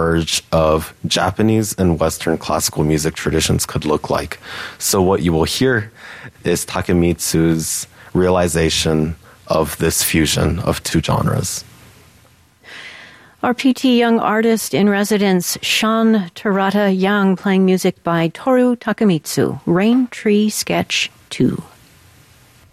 merge of Japanese and Western classical music traditions could look like. So what you will hear is Takemitsu's realization of this fusion of two genres. Our PT Young Artist in Residence, Sean Terata Young, playing music by Toru Takemitsu, Rain Tree Sketch 2.